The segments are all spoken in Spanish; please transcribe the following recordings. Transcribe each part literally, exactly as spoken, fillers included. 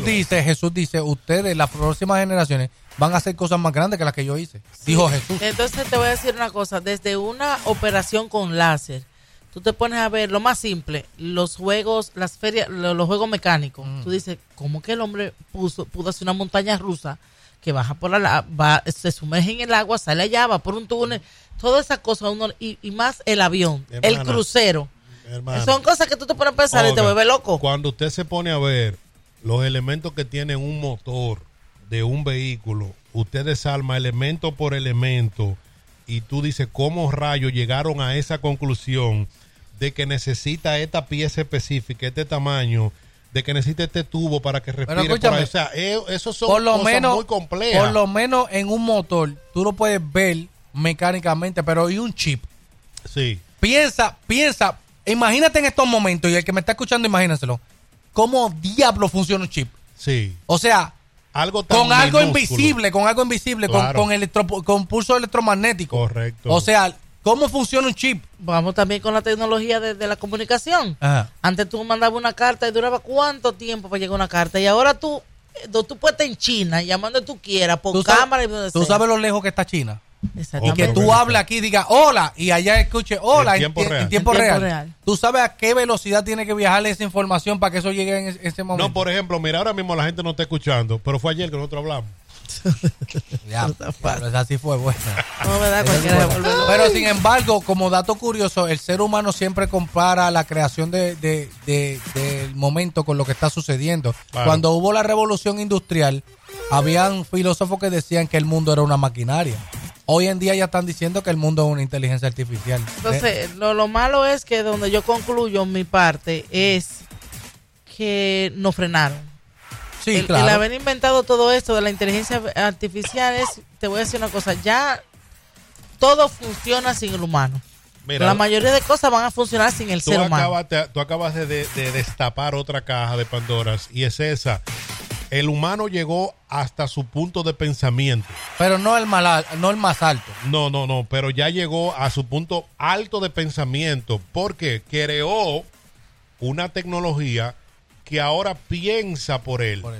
dice, Jesús dice, ustedes, las próximas generaciones, van a hacer cosas más grandes que las que yo hice. Sí. Dijo Jesús. Entonces te voy a decir una cosa, desde una operación con láser, tú te pones a ver lo más simple, los juegos, las ferias, los, los juegos mecánicos. Mm. Tú dices, ¿cómo que el hombre puso, pudo hacer una montaña rusa que baja por la, va, se sumerge en el agua, sale allá, va por un túnel, todas esas cosas, uno, y, y más el avión, hermana, el crucero. Hermana, son cosas que tú te pones a pensar, oiga, y te vuelves loco. Cuando usted se pone a ver los elementos que tiene un motor de un vehículo, usted desarma elemento por elemento y tú dices, ¿cómo rayos llegaron a esa conclusión de que necesita esta pieza específica, este tamaño, de que necesita este tubo para que respire por ahí? O sea, eh, eso son por lo cosas menos, muy complejas. Por lo menos en un motor, tú lo puedes ver mecánicamente, pero ¿y un chip? Sí. Piensa, piensa, imagínate en estos momentos, y el que me está escuchando, imagínenselo, ¿cómo diablo funciona un chip? Sí. O sea, algo tan con algo minúsculo. invisible, con algo invisible, claro. con, con, electro, con pulso electromagnético. Correcto. O sea, ¿cómo funciona un chip? Vamos también con la tecnología de, de la comunicación. Ajá. Antes tú mandabas una carta y duraba ¿cuánto tiempo para llegar una carta? Y ahora tú, tú puedes estar en China, llamando donde tú quieras, por ¿Tú cámara. Sabes, y tú sabes lo lejos que está China. Y que tú hables aquí y digas hola y allá escuche hola en tiempo, en, real. en tiempo, en real. tiempo real. Tú sabes a qué velocidad tiene que viajar esa información para que eso llegue en ese momento. No, por ejemplo, mira, ahora mismo la gente no está escuchando, pero fue ayer que nosotros hablamos. Ya, pero esa sí fue buena. No, ¿verdad? Cualquiera buena. Pero sin embargo, como dato curioso, el ser humano siempre compara la creación de, de, de, del momento con lo que está sucediendo. Claro. Cuando hubo la revolución industrial, habían filósofos que decían que el mundo era una maquinaria. Hoy en día ya están diciendo que el mundo es una inteligencia artificial. Entonces, ¿Eh? lo, lo malo es que donde yo concluyo mi parte es que nos frenaron. Sí, el, claro. el haber inventado todo esto de la inteligencia artificial es, te voy a decir una cosa, ya todo funciona sin el humano. Mira, la mayoría de cosas van a funcionar sin el ser humano. Acabas, tú acabas de, de, de destapar otra caja de Pandoras y es esa. El humano llegó hasta su punto de pensamiento. Pero no el, mal, no el más alto. No, no, no, pero ya llegó a su punto alto de pensamiento porque creó una tecnología que ahora piensa por él. por él.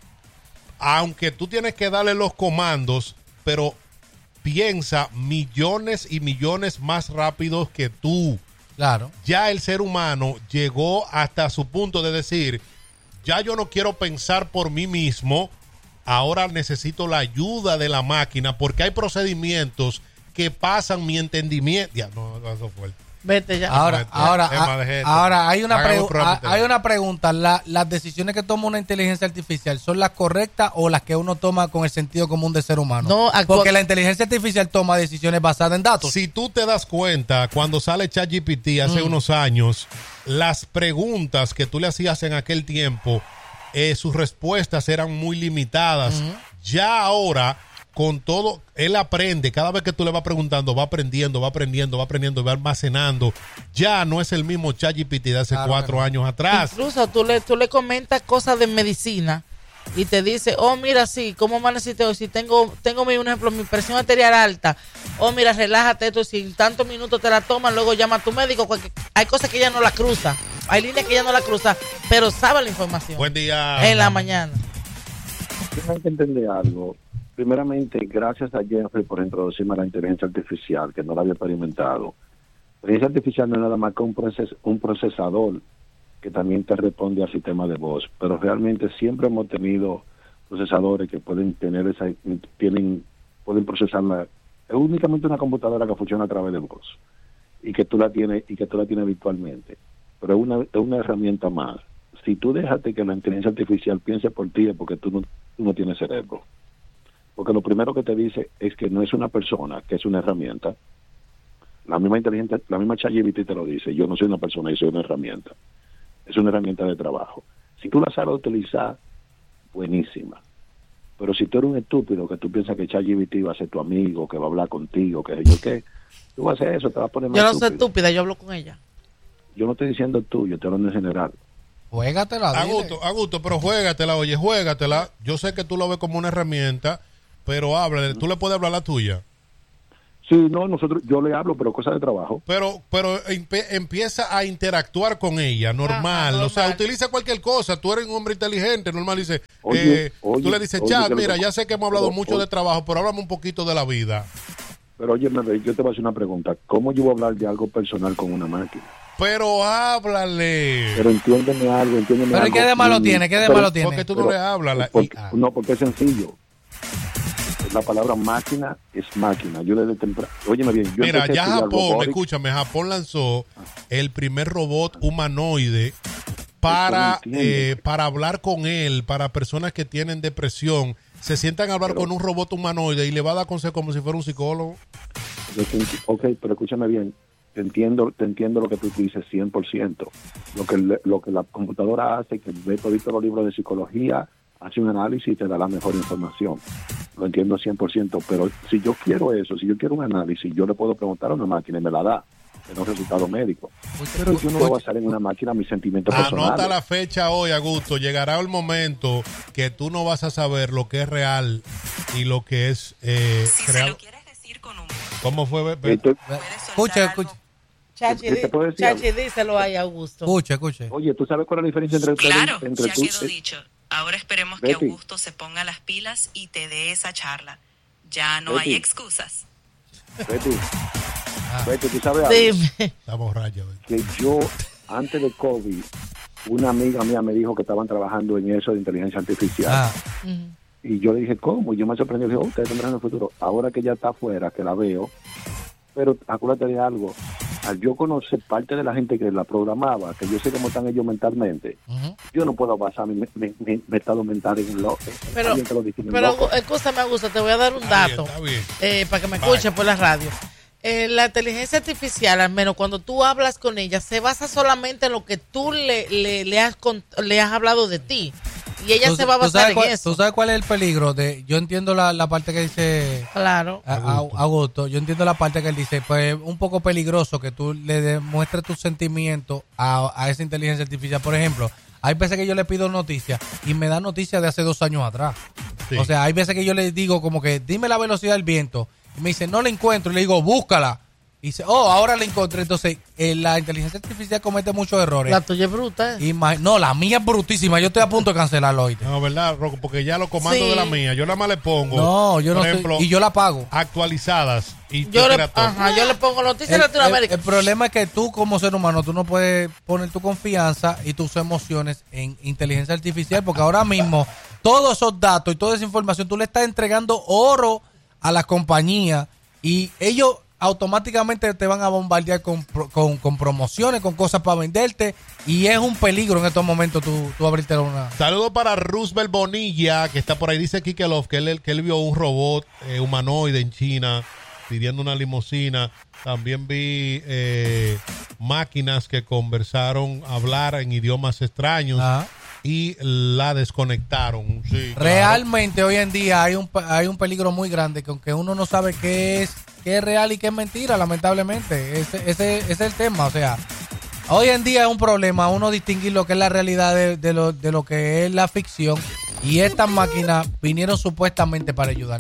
Aunque tú tienes que darle los comandos, pero piensa millones y millones más rápidos que tú. Claro. Ya el ser humano llegó hasta su punto de decir, ya yo no quiero pensar por mí mismo, ahora necesito la ayuda de la máquina porque hay procedimientos que pasan mi entendimiento. Ya, no, eso fue. Vete ya. Ahora, Vete, ahora, a, ahora hay una pregu hay una pregunta. La, ¿Las decisiones que toma una inteligencia artificial son las correctas o las que uno toma con el sentido común del ser humano? No, porque la inteligencia artificial toma decisiones basadas en datos. Si tú te das cuenta, cuando sale ChatGPT hace mm. unos años, las preguntas que tú le hacías en aquel tiempo, eh, sus respuestas eran muy limitadas. Mm. Ya ahora, con todo, él aprende. Cada vez que tú le vas preguntando, va aprendiendo, va aprendiendo, va aprendiendo, va almacenando. Ya no es el mismo ChatGPT de hace claro cuatro años atrás. Incluso tú le, tú le comentas cosas de medicina y te dice, oh, mira, sí, ¿cómo amaneciste hoy? Si tengo, tengo mi, un ejemplo, mi presión arterial alta. Oh, mira, relájate esto. Si en tantos minutos te la toman, luego llama a tu médico. Hay cosas que ella no la cruza. Hay líneas que ella no la cruza, pero sabe la información. Buen día. En la mañana. Hay que entender algo. Primeramente, gracias a Jeffrey por introducirme a la inteligencia artificial, que no la había experimentado. La inteligencia artificial no es nada más que un, proces, un procesador que también te responde al sistema de voz, pero realmente siempre hemos tenido procesadores que pueden tener esa, tienen, pueden procesarla. Es únicamente una computadora que funciona a través de voz y que tú la tienes y que tú la tienes virtualmente, pero es una, es una herramienta más. Si tú déjate que la inteligencia artificial piense por ti es porque tú no, tú no tienes cerebro. Porque lo primero que te dice es que no es una persona, que es una herramienta. La misma inteligencia, la misma ChatGPT te lo dice. Yo no soy una persona, yo soy una herramienta. Es una herramienta de trabajo. Si tú la sabes utilizar, buenísima. Pero si tú eres un estúpido que tú piensas que ChatGPT va a ser tu amigo, que va a hablar contigo, que yo qué, tú vas a hacer eso, te vas a poner más Yo no estúpido. soy estúpida, yo hablo con ella. Yo no estoy diciendo tú, yo estoy hablando en general. Juégatela. A gusto, a gusto, pero juégatela, oye, juégatela. Yo sé que tú lo ves como una herramienta, pero háblale, tú le puedes hablar la tuya. Sí, no, nosotros, yo le hablo, pero cosas de trabajo. Pero, pero empe- empieza a interactuar con ella, normal. Ajá, O sea, normal. utiliza cualquier cosa. Tú eres un hombre inteligente, normal. Dice, Oye, eh, oye, tú le dices, oye, Chad, que lo mira, que- ya sé que hemos hablado pero, mucho oye. de trabajo, pero háblame un poquito de la vida. Pero oye, yo te voy a hacer una pregunta. ¿Cómo yo voy a hablar de algo personal con una máquina? Pero háblale. Pero entiéndeme algo, entiéndeme Pero ¿y algo. qué de malo Mm, tiene? ¿Qué de pero- malo tiene? Porque tú pero- no le hablas a la porque- I A. No, porque es sencillo. La palabra máquina es máquina. Yo desde temprano. Óyeme bien. Yo Mira, empecé a ya estudiar Japón, robótica. escúchame, Japón lanzó el primer robot humanoide para, Eso no entiendo. eh, para hablar con él, para personas que tienen depresión. Se sientan a hablar Pero- con un robot humanoide y le va a dar consejos como si fuera un psicólogo. Yo te enti- Ok, pero escúchame bien. Te entiendo, te entiendo lo que tú dices cien por ciento. Lo que, le- lo que la computadora hace, que ve todos los libros de psicología, hace un análisis y te da la mejor información. Lo entiendo cien por ciento, pero si yo quiero eso, si yo quiero un análisis, yo le puedo preguntar a una máquina y me la da, en un resultado médico. Pero yo no voy a basar en una máquina mis sentimientos personales. Anota la fecha hoy, Augusto. Llegará el momento que tú no vas a saber lo que es real y lo que es eh, Si se creado. lo quieres decir con humor, ¿Cómo fue? Be- be- Esto- puedes soltar Escucha, algo. escucha, Chachi, ¿Qué te di- puedo decir Chachi, algo? díselo ahí, Augusto. escucha, escucha. Oye, ¿tú sabes cuál es la diferencia entre, Claro, entre ya tú? quedó eh, dicho. Ahora esperemos que Betty. Augusto se ponga las pilas y te dé esa charla. Ya no Betty. hay excusas. Betty, Ah. Betty, ¿tú sabes algo? Dime. Estamos rayos. Que yo, antes de COVID, una amiga mía me dijo que estaban trabajando en eso de inteligencia artificial. Ah, Ujú. Y yo le dije, ¿cómo? Y yo me sorprendí. Le dije, oh, ustedes tendrán en el futuro. Ahora que ya está afuera, que la veo. Pero acuérdate de algo. Al yo conocer parte de la gente que la programaba, que yo sé cómo están ellos mentalmente, ujú. yo no puedo basar mi, mi, mi- mi estado mental en un loco. Pero, pero escúchame, Augusto, te voy a dar un Está bien, dato está bien. eh, para que me Bye. escuchen por la radio. Eh, la inteligencia artificial, al menos cuando tú hablas con ella, se basa solamente en lo que tú le, le, le, has, cont- le has hablado de ti. Y ella ¿Tú- se va a tú basar sabes en cuál- eso. ¿Tú sabes cuál es el peligro? de Yo entiendo la, la parte que dice Claro. a- a- Augusto. Yo entiendo la parte que él dice, pues un poco peligroso que tú le demuestres tus sentimientos a, a esa inteligencia artificial. Por ejemplo, hay veces que yo le pido noticias y me da noticias de hace dos años atrás. Sí. O sea, hay veces que yo le digo como que dime la velocidad del viento y me dice no la encuentro y le digo búscala. Y dice, oh, ahora la encontré. Entonces, eh, la inteligencia artificial comete muchos errores. La tuya es bruta. ¿eh? Ima- no, la mía es brutísima. Yo estoy a punto de cancelarlo hoy. No, ¿verdad, Rocco? Porque ya los comandos Sí. de la mía, yo nada más le pongo, No, yo no por sé. ejemplo, Y yo la pago. actualizadas. Y te Yo le, tira todo. ajá, yo le pongo noticias de El, Latinoamérica. el- el problema es que tú como ser humano, tú no puedes poner tu confianza y tus emociones en inteligencia artificial, porque ahora mismo todos esos datos y toda esa información, tú le estás entregando oro a la compañía y ellos automáticamente te van a bombardear con, pro- con, con promociones, con cosas para venderte y es un peligro en estos momentos tú, tú abrirte una... Saludo para Roosevelt Bonilla, que está por ahí. Dice Kike Love que él, que él vio un robot eh, humanoide en China pidiendo una limusina. También vi eh, máquinas que conversaron, hablar en idiomas extraños Ajá. y la desconectaron. Sí, claro. Realmente hoy en día hay un, pe- hay un peligro muy grande que aunque uno no sabe qué es, qué es real y qué es mentira, lamentablemente. Ese, ese, ese es el tema. O sea, hoy en día es un problema uno distinguir lo que es la realidad de, de, lo, de lo que es la ficción. Y estas máquinas vinieron supuestamente para ayudar.